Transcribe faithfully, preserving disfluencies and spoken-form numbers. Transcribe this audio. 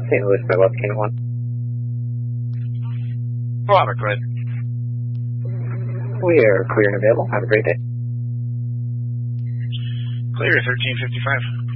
Saint Louis by West King one. Robert, go ahead. We are clear and available. Have a great day. Clear, thirteen fifty-five.